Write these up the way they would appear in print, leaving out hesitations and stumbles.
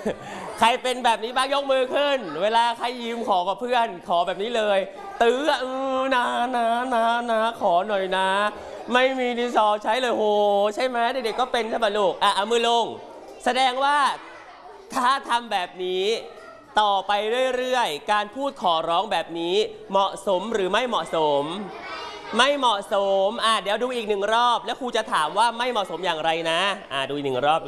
ใครเป็นแบบนี้บ้างยกมือขึ้นเวลาใครยืมขอกับเพื่อนขอแบบนี้เลยตื้อนะขอหน่อยนะไม่มีดินสอใช้เลยโหใช่ไหมเด็กๆก็เป็นใช่ป่ะลูกเอามือลงแสดงว่าถ้าทำแบบนี้ต่อไปเรื่อยๆการพูดขอร้องแบบนี้เหมาะสมหรือไม่เหมาะสมไม่เหมาะสมเดี๋ยวดูอีกหนึ่งรอบแล้วครูจะถามว่าไม่เหมาะสมอย่างไรนะดูอีกหนึ่งรอบ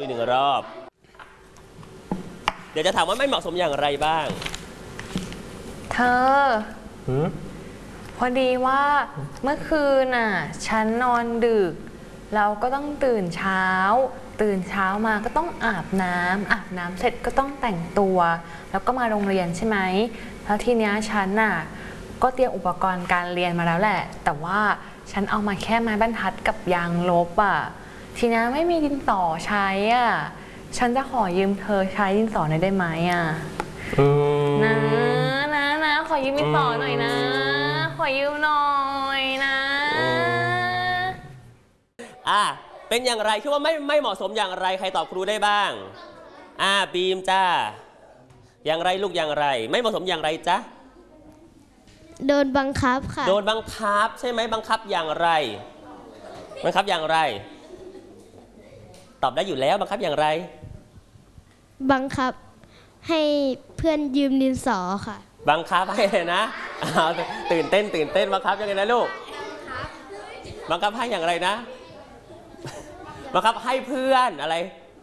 เดี๋ยวจะถามว่าไม่เหมาะสมอย่างไรบ้างเธอพอดีว่าเมื่อคืนฉันนอนดึกเราก็ต้องตื่นเช้ามาก็ต้องอาบน้ำเสร็จก็ต้องแต่งตัวแล้วก็มาโรงเรียนใช่ไหมแล้วทีเนี้ยฉันก็เตรียมอุปกรณ์การเรียนมาแล้วแหละแต่ว่าฉันเอามาแค่ไม้บรรทัดกับยางลบทีนี้ไม่มีดินสอใช้ฉันจะขอยืมเธอใช้ดินสอหน่อยได้ไหมนะขอยืมดินสอหน่อยนะขอยืมหน่อยนะเป็นอย่างไรคิดว่าไม่เหมาะสมอย่างไรใครตอบครูได้บ้างบีมจ้าอย่างไรลูกอย่างไรไม่เหมาะสมอย่างไรจ๊ะโดนบังคับค่ะโดนบังคับใช่ไหมบังคับอย่างไรบังคับอย่างไรตอบได้อยู่แล้วบังคับอย่างไรบังคับให้เพื่อนยืมดินสอค่ะบังคับให้นะตื่นเต้นบังคับยังไงนะลูกบังคับให้อย่างไรนะบังคับให้เพื่อนอะไร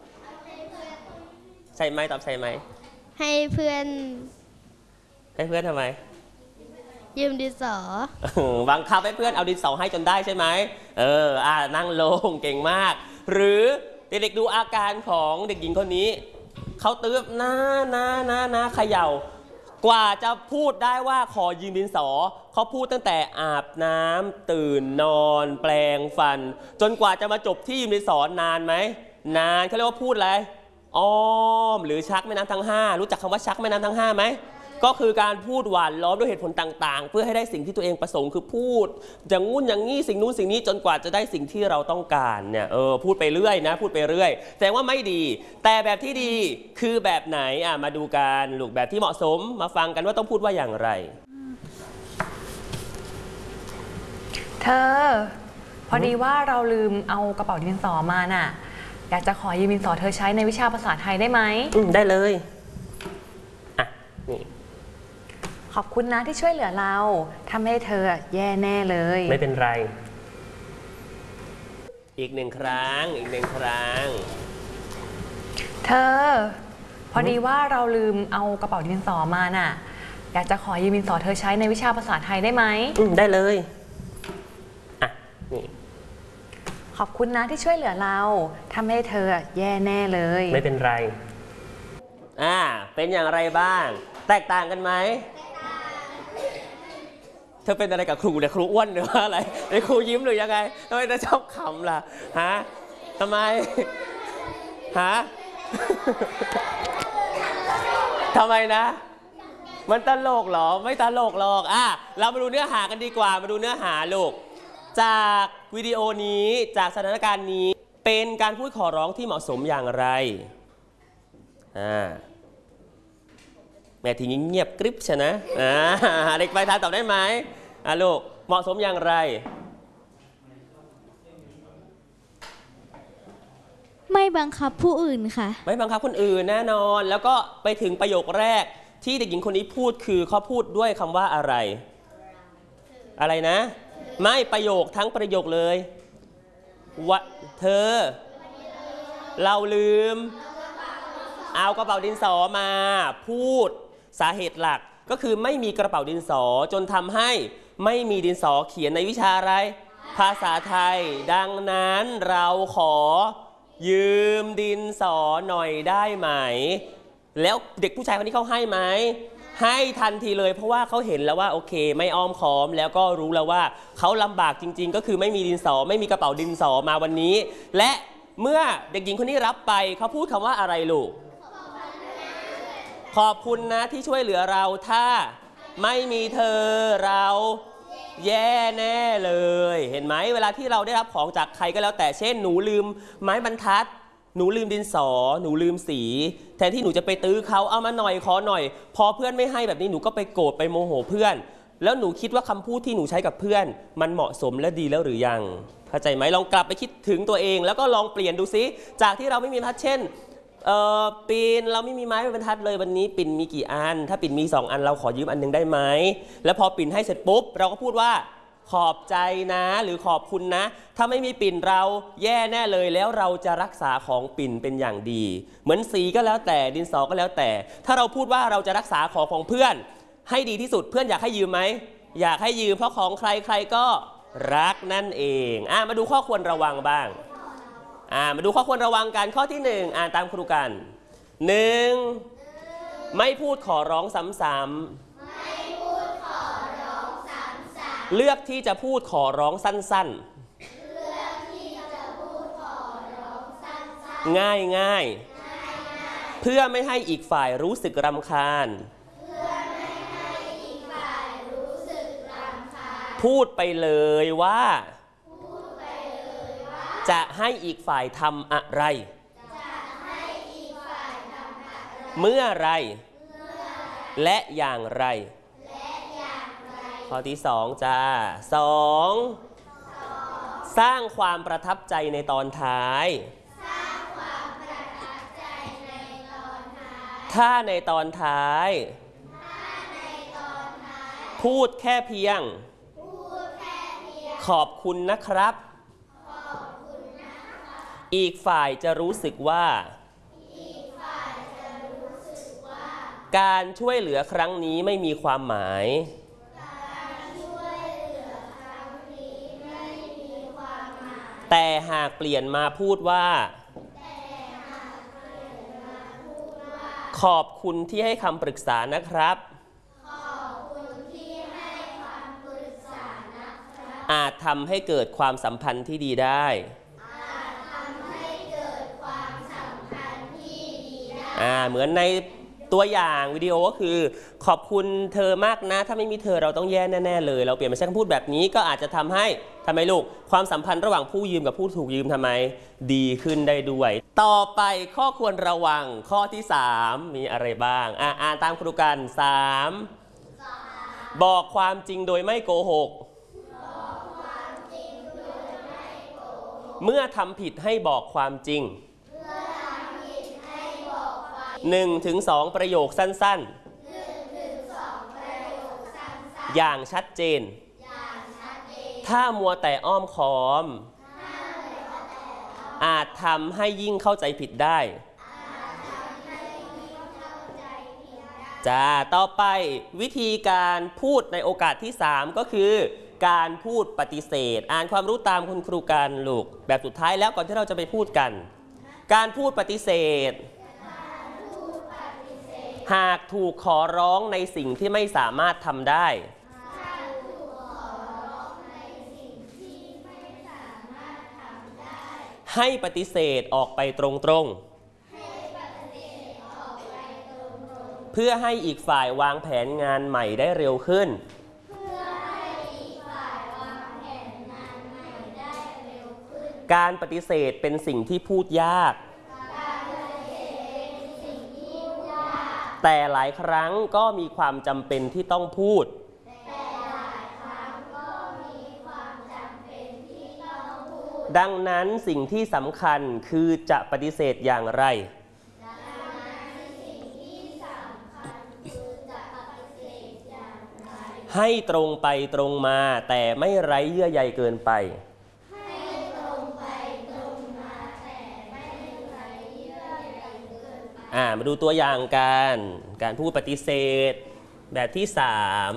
ใช่ไหมตอบใช่ไหมให้เพื่อนทำไมยืมดินสอบังคับให้เพื่อนเอาดินสอให้จนได้ใช่ไหมนั่งลงเก่งมากหรือเด็กๆดูอาการของเด็กหญิงคนนี้เขาตื้อนะเขย่ากว่าจะพูดได้ว่าขอยืมดินสอเขาพูดตั้งแต่อาบน้ำตื่นนอนแปลงฟันจนกว่าจะมาจบที่ยืมดินสอนานไหมนานเขาเรียกว่าพูดอะไรอ้อมหรือชักแม่น้ำทั้ง5รู้จักคำว่าชักแม่น้ำทั้ง5ไหมก็คือการพูดหวานล้อมด้วยเหตุผลต่างๆเพื่อให้ได้สิ่งที่ตัวเองประสงค์คือพูดอย่างงู้นอย่างนี้สิ่งนู้นสิ่งนี้จนกว่าจะได้สิ่งที่เราต้องการเนี่ยพูดไปเรื่อยนะพูดไปเรื่อยแสดงว่าไม่ดีแต่แบบที่ดีคือแบบไหนมาดูกันลูกแบบที่เหมาะสมมาฟังกันว่าต้องพูดว่าอย่างไรเธอพอดีว่าเราลืมเอากระเป๋าดินสอมาอยากจะขอยืมดินสอเธอใช้ในวิชาภาษาไทยได้ไหมได้เลยนี่ขอบคุณนะที่ช่วยเหลือเราทำให้เธอแย่แน่เลยไม่เป็นไรอีกหนึ่งครั้งเธอพอดีว่าเราลืมเอากระเป๋าดินสอมาอยากจะขอยืมดินสอเธอใช้ในวิชาภาษาไทยได้ไหมได้เลยนี่ขอบคุณนะที่ช่วยเหลือเราทำให้เธอแย่แน่เลยไม่เป็นไรเป็นอย่างไรบ้างแตกต่างกันไหมเธอเป็นอะไรกับครูเนี่ยครูอ้วนหรือว่าอะไรไอ้ครูยิ้มหรือยังไงทำไมเธอชอบขำล่ะทำไมทำไมนะมันตลกเหรอไม่ตลกหรอกเรามาดูเนื้อหากันดีกว่ามาดูเนื้อหาลูกจากวิดีโอนี้จากสถานการณ์นี้เป็นการพูดขอร้องที่เหมาะสมอย่างไรแม่ทีนี้เงียบกริบใช่นะเด็กไปทานตอบได้ไหมลูกเหมาะสมอย่างไรไม่บังคับผู้อื่นค่ะไม่บังคับคนอื่นแน่นอนแล้วก็ไปถึงประโยคแรกที่เด็กหญิงคนนี้พูดคือเขาพูดด้วยคำว่าอะไรนะไม่ประโยคทั้งประโยคเลยว่าเธอเราลืมเอากระเป๋าดินสอมาพูดสาเหตุหลักก็คือไม่มีกระเป๋าดินสอจนทำให้ไม่มีดินสอเขียนในวิชาอะไรภาษาไทยดังนั้นเราขอยืมดินสอหน่อยได้ไหมแล้วเด็กผู้ชายคนนี้เขาให้ไหมให้ทันทีเลยเพราะว่าเขาเห็นแล้วว่าโอเคไม่อ้อมค้อมแล้วก็รู้แล้วว่าเขาลำบากจริงๆก็คือไม่มีดินสอไม่มีกระเป๋าดินสอมาวันนี้และเมื่อเด็กหญิงคนนี้รับไปเขาพูดคำว่าอะไรลูกขอบคุณนะที่ช่วยเหลือเราถ้าไม่มีเธอเราแย่แน่เลยเห็นไหมเวลาที่เราได้รับของจากใครก็แล้วแต่เช่นหนูลืมไม้บรรทัดหนูลืมดินสอหนูลืมสีแทนที่หนูจะไปตื้อเขาเอามาหน่อยขอหน่อยพอเพื่อนไม่ให้แบบนี้หนูก็ไปโกรธไปโมโหเพื่อนแล้วหนูคิดว่าคำพูดที่หนูใช้กับเพื่อนมันเหมาะสมและดีแล้วหรือยังเข้าใจไหมลองกลับไปคิดถึงตัวเองแล้วก็ลองเปลี่ยนดูซิจากที่เราไม่มีบรรทัดเช่นปิ่นเราไม่มีไม้บรรทัดเลยวันนี้ปิ่นมีกี่อันถ้าปิ่นมี2 อันเราขอยืมอันนึงได้ไหมแล้วพอปิ่นให้เสร็จปุ๊บเราก็พูดว่าขอบใจนะหรือขอบคุณนะถ้าไม่มีปิ่นเราแย่แน่เลยแล้วเราจะรักษาของปิ่นเป็นอย่างดีเหมือนสีก็แล้วแต่ดินสอก็แล้วแต่ถ้าเราพูดว่าเราจะรักษาของเพื่อนให้ดีที่สุดเพื่อนอยากให้ยืมไหมอยากให้ยืมเพราะของใครใครก็รักนั่นเองมาดูข้อควรระวังบ้างมาดูข้อควรระวังกันข้อที่1อ่านตามครูกัน 1. ไม่พูดขอร้องซ้ำเลือกที่จะพูดขอร้องสั้นๆง่ายๆเพื่อไม่ให้อีกฝ่ายรู้สึกรำคาญพูดไปเลยว่าจะให้อีกฝ่ายทำอะไรเมื่อไรและอย่างไรข้อที่2จ้า2สร้างความประทับใจในตอนท้ายถ้าในตอนท้ายพูดแค่เพียงขอบคุณนะครับอีกฝ่ายจะรู้สึกว่าการช่วยเหลือครั้งนี้ไม่มีความหมายแต่หากเปลี่ยนมาพูดว่าขอบคุณที่ให้คำปรึกษานะครับอาจทำให้เกิดความสัมพันธ์ที่ดีได้เหมือนในตัวอย่างวิดีโอก็คือขอบคุณเธอมากนะถ้าไม่มีเธอเราต้องแย่แน่ๆเลยเราเปลี่ยนมาใช้คำพูดแบบนี้ก็อาจจะทำให้ลูกความสัมพันธ์ระหว่างผู้ยืมกับผู้ถูกยืมทำไมดีขึ้นได้ด้วยต่อไปข้อควรระวังข้อที่3มีอะไรบ้างอ่านตามครูกัน3บอกความจริงโดยไม่โกหกเมื่อทำผิดให้บอกความจริง1-2 ประโยคสั้นๆอย่างชัดเจนถ้ามัวแต่อ้อมค้อมอาจทำให้ยิ่งเข้าใจผิดได้จ้าต่อไปวิธีการพูดในโอกาสที่3ก็คือการพูดปฏิเสธอ่านความรู้ตามคุณครูกันลูกแบบสุดท้ายแล้วก่อนที่เราจะไปพูดกันการพูดปฏิเสธหากถูกขอร้องในสิ่งที่ไม่สามารถทำได้ให้ปฏิเสธออกไปตรงๆเพื่อให้อีกฝ่ายวางแผนงานใหม่ได้เร็วขึ้นการปฏิเสธเป็นสิ่งที่พูดยากแต่หลายครั้งก็มีความจำเป็นที่ต้องพูดดังนั้นสิ่งที่สำคัญคือจะปฏิเสธอย่างไรให้ตรงไปตรงมาแต่ไม่ไร้เยื่อใยเกินไปมาดูตัวอย่างการพูดปฏิเสธแบบที่3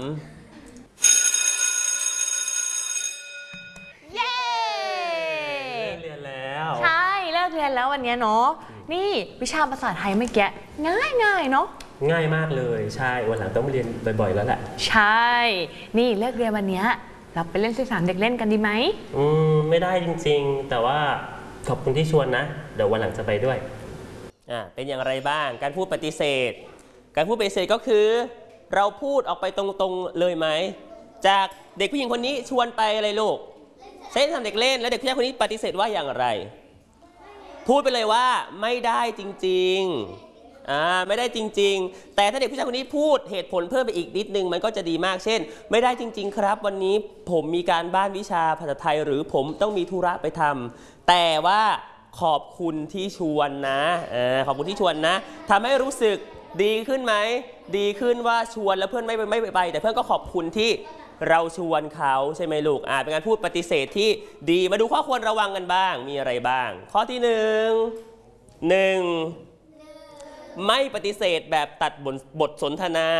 เย้เรียนแล้วใช่เลิกเรียนแล้ววันนี้เนาะนี่วิชาภาษาไทยเมื่อกี้ง่ายเนาะง่ายมากเลยใช่วันหลังต้องมาเรียนบ่อยๆแล้วแหละใช่นี่เลิกเรียนวันนี้เราไปเล่น13เด็กเล่นกันดีไหมไม่ได้จริงๆแต่ว่าขอบคุณที่ชวนนะเดี๋ยววันหลังจะไปด้วยเป็นอย่างไรบ้างการพูดปฏิเสธก็คือเราพูดออกไปตรงๆเลยไหมจากเด็กผู้หญิงคนนี้ชวนไปอะไรลูกใช้ทำเด็กเล่นแล้วเด็กผู้ชายคนนี้ปฏิเสธว่าอย่างไรพูดไปเลยว่าไม่ได้จริงๆไม่ได้จริงๆแต่ถ้าเด็กผู้ชายคนนี้พูดเหตุผลเพิ่มไปอีกนิดนึงมันก็จะดีมากเช่นไม่ได้จริงๆครับวันนี้ผมมีการบ้านวิชาภาษาไทยหรือผมต้องมีธุระไปทำแต่ว่าขอบคุณที่ชวนนะขอบคุณที่ชวนนะทำให้รู้สึกดีขึ้นไหมดีขึ้นว่าชวนแล้วเพื่อนไม่ไปแต่เพื่อนก็ขอบคุณที่เราชวนเขาใช่ไหมลูกเป็นการพูดปฏิเสธที่ดีมาดูข้อควรระวังกันบ้างมีอะไรบ้างข้อที่หนึ่งไม่ปฏิเสธแบบตัดบทสนทนา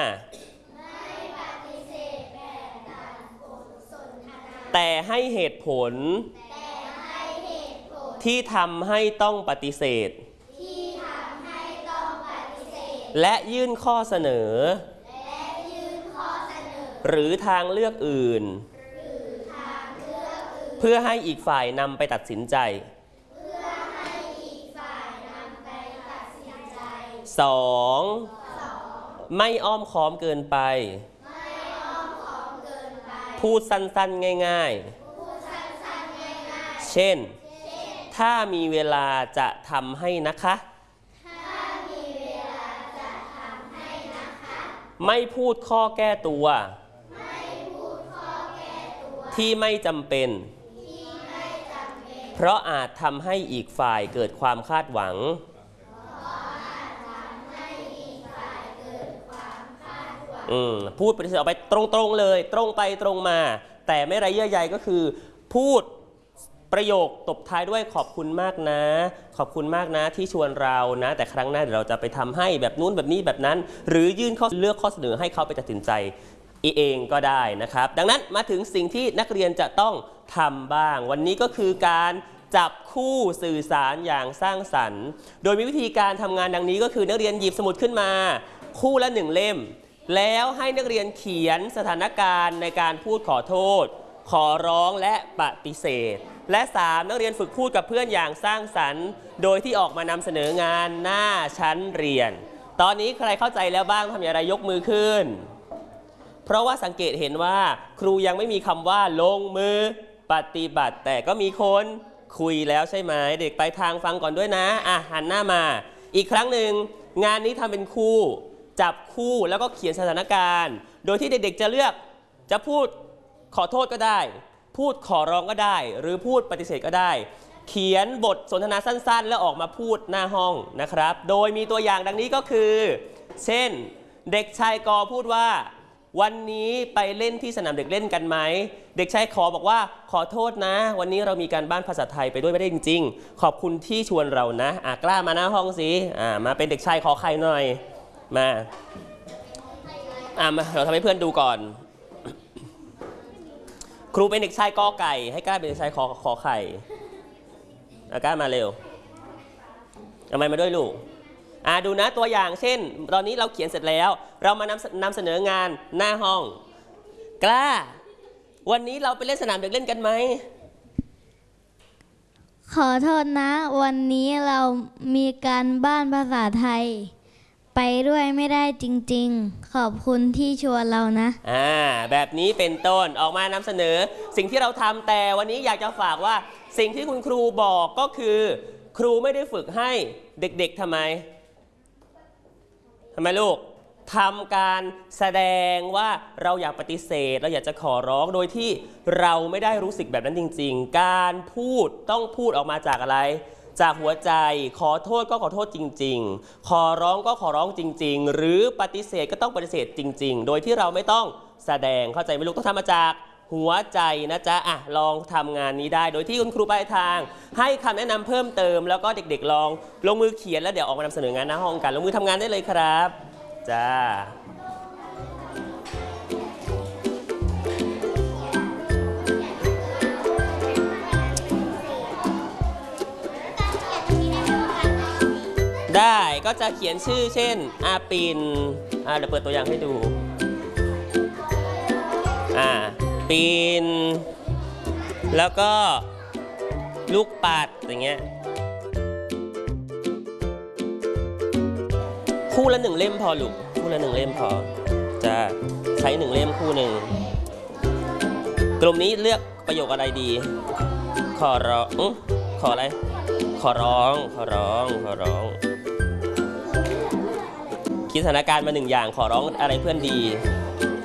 แต่ให้เหตุผลที่ทำให้ต้องปฏิเสธและยื่นข้อเสนอหรือทางเลือกอื่นเพื่อให้อีกฝ่ายนำไปตัดสินใจ2. ไม่อ้อมค้อมเกินไปพูดสั้นๆง่ายๆเช่นถ้ามีเวลาจะทำให้นะคะไม่พูดข้อแก้ตัวที่ไม่จำเป็นเพราะอาจทำให้อีกฝ่ายเกิดความคาดหวังพูดปฏิเสธออกไปตรงๆเลยตรงไปตรงมาแต่ไม่ไร้เยื่อใยก็คือพูดประโยคตบท้ายด้วยขอบคุณมากนะขอบคุณมากนะที่ชวนเรานะแต่ครั้งหน้าเดี๋ยวเราจะไปทำให้แบบนู้นแบบนี้แบบนั้นหรือยื่นเลือกข้อเสนอให้เขาไปตัดสินใจเองก็ได้นะครับดังนั้นมาถึงสิ่งที่นักเรียนจะต้องทำบ้างวันนี้ก็คือการจับคู่สื่อสารอย่างสร้างสรรค์โดยมีวิธีการทำงานดังนี้ก็คือนักเรียนหยิบสมุดขึ้นมาคู่ละ1เล่มแล้วให้นักเรียนเขียนสถานการณ์ในการพูดขอโทษขอร้องและปฏิเสธและ3นักเรียนฝึกพูดกับเพื่อนอย่างสร้างสรรค์โดยที่ออกมานำเสนองานหน้าชั้นเรียนตอนนี้ใครเข้าใจแล้วบ้างทำอย่างไรยกมือขึ้นเพราะว่าสังเกตเห็นว่าครูยังไม่มีคำว่าลงมือปฏิบัติแต่ก็มีคนคุยแล้วใช่ไหมเด็กไปทางฟังก่อนด้วยนะหันหน้ามาอีกครั้งหนึ่งงานนี้ทำเป็นคู่จับคู่แล้วก็เขียนสถานการณ์โดยที่เด็กๆจะเลือกจะพูดขอโทษก็ได้พูดขอร้องก็ได้หรือพูดปฏิเสธก็ได้เขียนบทสนทนาสั้นๆแล้วออกมาพูดหน้าห้องนะครับโดยมีตัวอย่างดังนี้ก็คือเช่นเด็กชายกอพูดว่าวันนี้ไปเล่นที่สนามเด็กเล่นกันไหมเด็กชายขอบอกว่าขอโทษนะวันนี้เรามีการบ้านภาษาไทยไปด้วยไม่ได้จริงๆขอบคุณที่ชวนเรานะกล้ามาหน้าห้องสิมาเป็นเด็กชายขอไข่หน่อยมาเราทำให้เพื่อนดูก่อนครูเป็นเด็กชายกอไก่ให้กล้าเป็นเด็กชายขอไข่กล้ามาเร็วทำไมมาด้วยลูกดูนะตัวอย่างเช่นตอนนี้เราเขียนเสร็จแล้วเรามานำเสนองานหน้าห้องกล้าวันนี้เราไปเล่นสนามเด็กเล่นกันไหมขอโทษนะวันนี้เรามีการบ้านภาษาไทยไปด้วยไม่ได้จริงๆขอบคุณที่ชวนเรานะแบบนี้เป็นต้นออกมานำเสนอสิ่งที่เราทำแต่วันนี้อยากจะฝากว่าสิ่งที่คุณครูบอกก็คือครูไม่ได้ฝึกให้เด็กๆทำไมลูกทำการแสดงว่าเราอยากปฏิเสธเราอยากจะขอร้องโดยที่เราไม่ได้รู้สึกแบบนั้นจริงๆการพูดต้องพูดออกมาจากอะไรจากหัวใจขอโทษก็ขอโทษจริงๆขอร้องก็ขอร้องจริงๆหรือปฏิเสธก็ต้องปฏิเสธจริงๆโดยที่เราไม่ต้องแสดงเข้าใจไหมลูกต้องทำมาจากหัวใจนะจ๊ะลองทำงานนี้ได้โดยที่คุณครูปลายทางให้คำแนะนำเพิ่มเติมแล้วก็เด็กๆลองลงมือเขียนแล้วเดี๋ยวออกมานำเสนองานหน้าห้องกันลงมือทำงานได้เลยครับจ้าได้ก็จะเขียนชื่อเช่นปินเดี๋ยวเปิดตัวอย่างให้ดูปินแล้วก็ลูกปัดอย่างเงี้ยคู่ละ1เล่มพอลูกคู่ละ1เล่มพอจะใช้1เล่มคู่หนึ่งกลุ่มนี้เลือกประโยคอะไรดีขอร้องขออะไรขอร้องคิดสถานการณ์มาหนึ่งอย่างขอร้องอะไรเพื่อนดี